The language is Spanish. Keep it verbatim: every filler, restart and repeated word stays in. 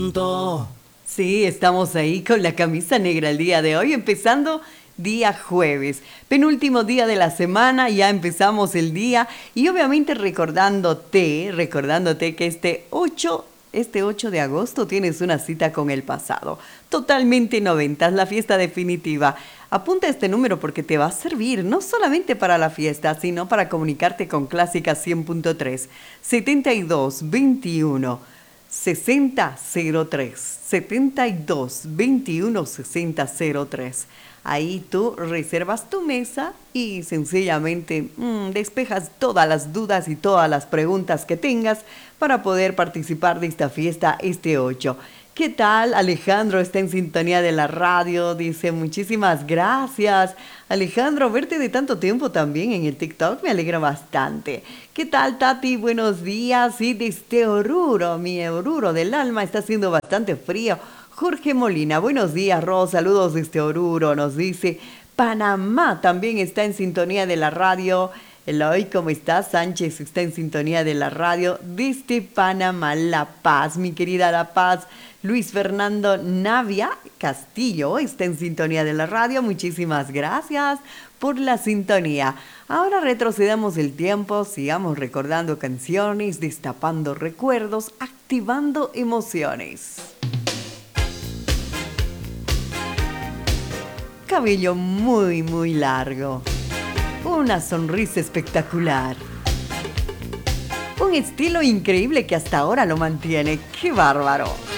Sí, estamos ahí con la camisa negra el día de hoy, empezando día jueves, penúltimo día de la semana, ya empezamos el día y obviamente recordándote, recordándote que este ocho, este ocho de agosto tienes una cita con el pasado, totalmente noventas, la fiesta definitiva. Apunta este número porque te va a servir no solamente para la fiesta, sino para comunicarte con Clásica cien punto tres, setenta y dos veintiuno sesenta cero tres, setenta y dos veintiuno sesenta cero tres. Ahí tú reservas tu mesa y sencillamente mmm, despejas todas las dudas y todas las preguntas que tengas para poder participar de esta fiesta este ocho. ¿Qué tal? Alejandro está en sintonía de la radio, dice muchísimas gracias. Alejandro, verte de tanto tiempo también en el TikTok me alegra bastante. ¿Qué tal, Tati? Buenos días. Y desde Oruro, mi Oruro del alma, está haciendo bastante frío. Jorge Molina, buenos días, Ros, saludos desde Oruro, nos dice. Panamá también está en sintonía de la radio. Eloy, ¿cómo estás? Sánchez está en sintonía de la radio desde Panamá, La Paz, mi querida La Paz. Luis Fernando Navia Castillo está en sintonía de la radio. Muchísimas gracias por la sintonía. Ahora retrocedamos el tiempo, sigamos recordando canciones, destapando recuerdos, activando emociones. Cabello muy, muy largo. Una sonrisa espectacular. Un estilo increíble que hasta ahora lo mantiene. ¡Qué bárbaro!